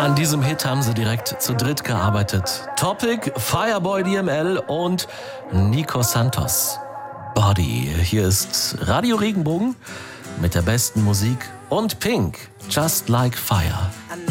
An diesem Hit haben sie direkt zu dritt gearbeitet. Topic, Fireboy DML und Nico Santos. Body. Hier ist Radio Regenbogen mit der besten Musik und Pink, Just Like Fire.